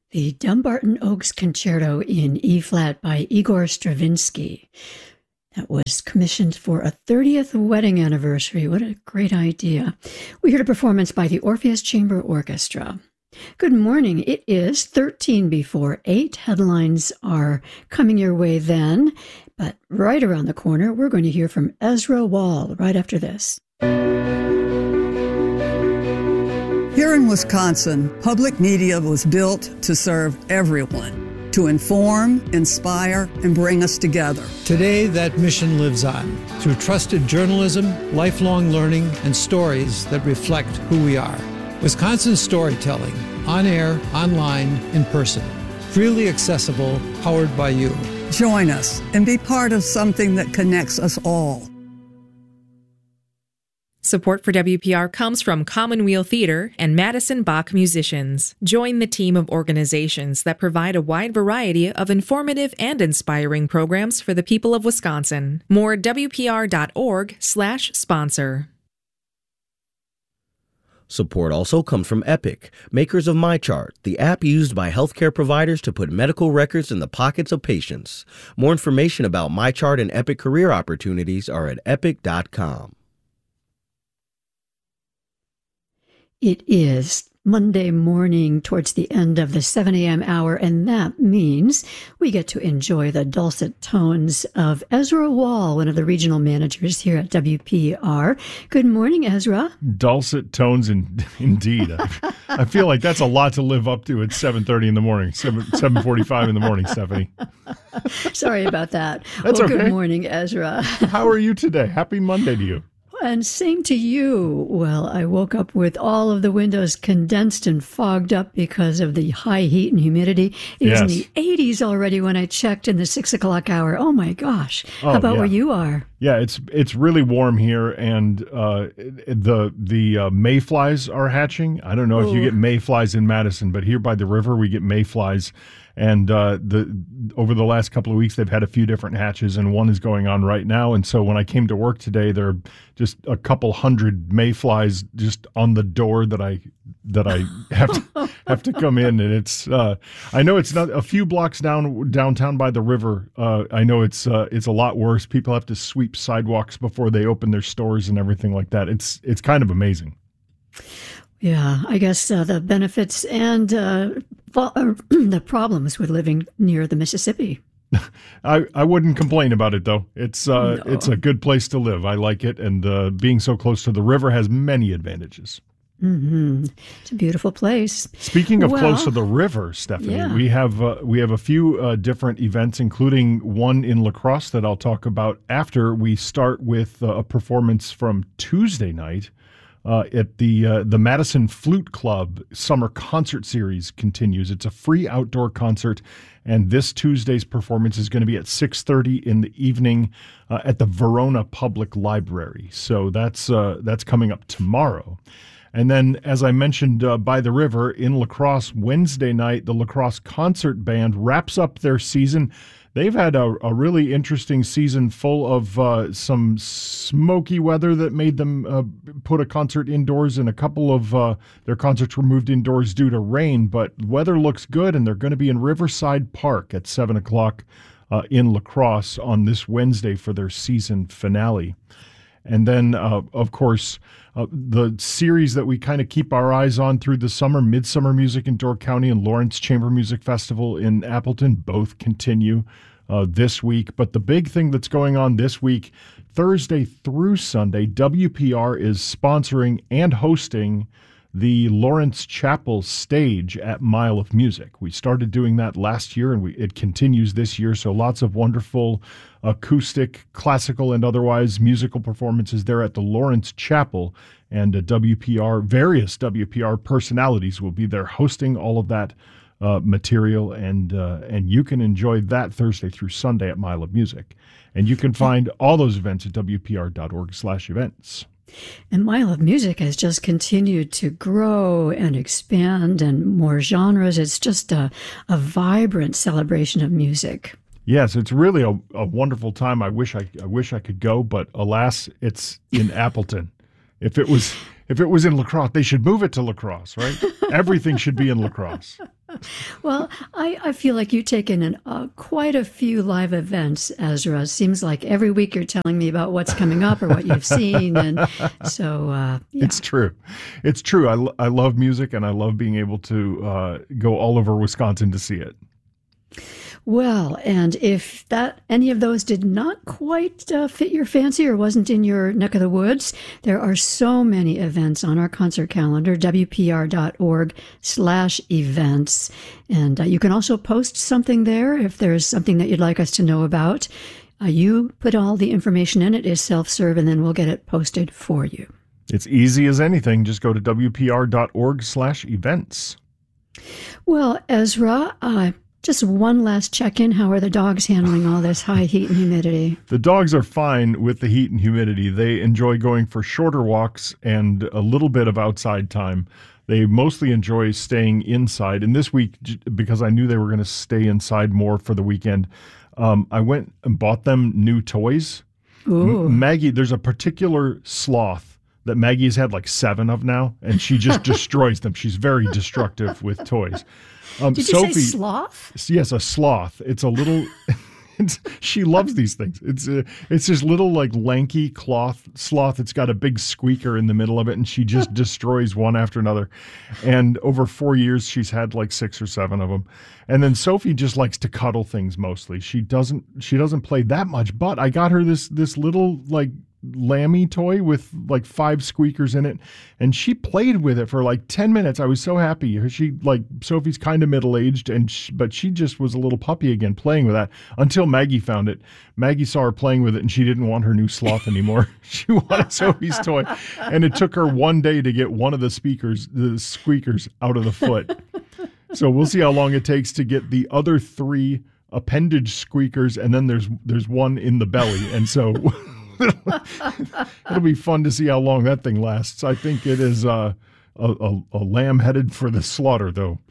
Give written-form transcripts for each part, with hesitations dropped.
The Dumbarton Oaks Concerto in E-flat by Igor Stravinsky. That was commissioned for a 30th wedding anniversary. What a great idea. We heard a performance by the Orpheus Chamber Orchestra. Good morning. It is 13 before 8. Headlines are coming your way then. But right around the corner, we're going to hear from Ezra Wall right after this. Here in Wisconsin, public media was built to serve everyone, to inform, inspire, and bring us together. Today, that mission lives on through trusted journalism, lifelong learning, and stories that reflect who we are. Wisconsin storytelling, on air, online, in person. Freely accessible, powered by you. Join us and be part of something that connects us all. Support for WPR comes from Commonweal Theater and Madison Bach Musicians. Join the team of organizations that provide a wide variety of informative and inspiring programs for the people of Wisconsin. More at WPR.org/sponsor. Support also comes from Epic, makers of MyChart, the app used by healthcare providers to put medical records in the pockets of patients. More information about MyChart and Epic career opportunities are at epic.com. It is Monday morning towards the end of the 7 a.m. hour, and that means we get to enjoy the dulcet tones of Ezra Wall, one of the regional managers here at WPR. Good morning, Ezra. Dulcet tones, indeed. I feel like that's a lot to live up to at 7:30 in the morning, 7:45 in the morning, Stephanie. Sorry about that. That's okay. Good morning, Ezra. How are you today? Happy Monday to you. And same to you. Well, I woke up with all of the windows condensed and fogged up because of the high heat and humidity. It was in the 80s already when I checked in the 6 o'clock hour. Oh my gosh. How about where you are? Yeah, it's really warm here, and the mayflies are hatching. I don't know if you get mayflies in Madison, but here by the river we get mayflies. And over the last couple of weeks, they've had a few different hatches, and one is going on right now. And so when I came to work today, there are just a couple hundred mayflies just on the door that I have to come in. And it's I know it's not a few blocks downtown by the river. I know it's a lot worse. People have to sweep sidewalks before they open their stores and everything like that. It's kind of amazing. Yeah, I guess the benefits and the problems with living near the Mississippi. I wouldn't complain about it, though. It's a good place to live. I like it, and being so close to the river has many advantages. Mm-hmm. It's a beautiful place. Speaking of close to the river, Stephanie, we have a few different events, including one in La Crosse that I'll talk about after we start with a performance from Tuesday night. At the Madison Flute Club Summer Concert Series continues. It's a free outdoor concert, and this Tuesday's performance is going to be at 6:30 in the evening at the Verona Public Library. So that's coming up tomorrow. And then, as I mentioned, by the river in La Crosse, Wednesday night, the La Crosse Concert Band wraps up their season. They've had a really interesting season full of some smoky weather that made them put a concert indoors, and a couple of their concerts were moved indoors due to rain. But weather looks good, and they're going to be in Riverside Park at 7 o'clock in La Crosse on this Wednesday for their season finale. And then, of course, the series that we kind of keep our eyes on through the summer, Midsummer Music in Door County and Lawrence Chamber Music Festival in Appleton, both continue this week. But the big thing that's going on this week, Thursday through Sunday, WPR is sponsoring and hosting the Lawrence Chapel stage at Mile of Music. We started doing that last year, and it continues this year. So lots of wonderful acoustic, classical, and otherwise musical performances there at the Lawrence Chapel. And various WPR personalities will be there hosting all of that material, and you can enjoy that Thursday through Sunday at Mile of Music. And you can find all those events at WPR.org/events. And Mile of Music has just continued to grow and expand, and more genres. It's just a vibrant celebration of music. Yes, it's really a wonderful time. I wish I could go, but alas, it's in Appleton. If it was in La Crosse, they should move it to La Crosse, right? Everything should be in La Crosse. Well, I feel like you've taken in quite a few live events, Ezra. Seems like every week you're telling me about what's coming up or what you've seen. And so, yeah. It's true. It's true. I love music, and I love being able to go all over Wisconsin to see it. Well, and if any of those did not quite fit your fancy or wasn't in your neck of the woods, there are so many events on our concert calendar, wpr.org/events. And you can also post something there if there's something that you'd like us to know about. You put all the information in. It is self-serve, and then we'll get it posted for you. It's easy as anything. Just go to wpr.org/events. Well, Ezra, just one last check-in. How are the dogs handling all this high heat and humidity? The dogs are fine with the heat and humidity. They enjoy going for shorter walks and a little bit of outside time. They mostly enjoy staying inside. And this week, because I knew they were going to stay inside more for the weekend, I went and bought them new toys. Maggie, there's a particular sloth that Maggie's had like 7 of now, and she just destroys them. She's very destructive with toys. Did Sophie, you say sloth? Yes, a sloth. It's a little. She loves these things. It's this little like lanky sloth. It's got a big squeaker in the middle of it, and she just destroys one after another. And over 4 years, she's had like 6 or 7 of them. And then Sophie just likes to cuddle things mostly. She doesn't play that much. But I got her this little like Lammy toy with like 5 squeakers in it, and she played with it for like 10 minutes. I was so happy. Sophie's kind of middle-aged, but she just was a little puppy again playing with that until Maggie found it. Maggie saw her playing with it, and she didn't want her new sloth anymore. She wanted Sophie's toy, and it took her one day to get one of the squeakers out of the foot. So we'll see how long it takes to get the other 3 appendage squeakers, and then there's one in the belly, and so it'll be fun to see how long that thing lasts. I think it is a lamb headed for the slaughter, though.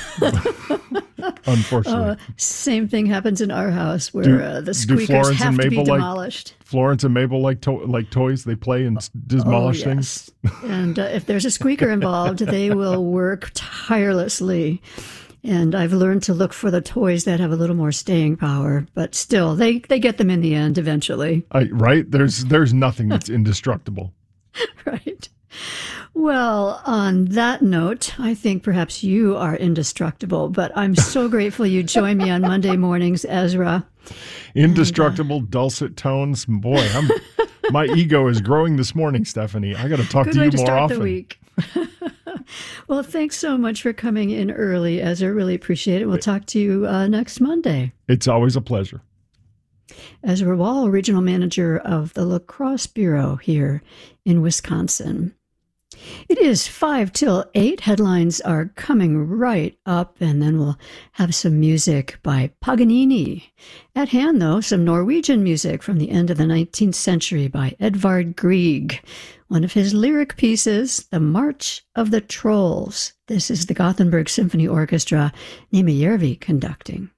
Unfortunately. Same thing happens in our house where the squeakers have to be demolished. Florence and Mabel like toys. They play and demolish things. And if there's a squeaker involved, they will work tirelessly. And I've learned to look for the toys that have a little more staying power, but still, they get them in the end eventually. Right? There's nothing that's indestructible. Right. Well, on that note, I think perhaps you are indestructible, but I'm so grateful you join me on Monday mornings, Ezra. Indestructible, dulcet tones. Boy, my ego is growing this morning, Stephanie. I got to talk to you more often. Good way to start the week. Well, thanks so much for coming in early, Ezra. Really appreciate it. We'll talk to you next Monday. It's always a pleasure. Ezra Wall, Regional Manager of the La Crosse Bureau here in Wisconsin. It is 5 till 8. Headlines are coming right up, and then we'll have some music by Paganini. At hand, though, some Norwegian music from the end of the 19th century by Edvard Grieg. One of his lyric pieces, The March of the Trolls. This is the Gothenburg Symphony Orchestra, Nima Järvi conducting.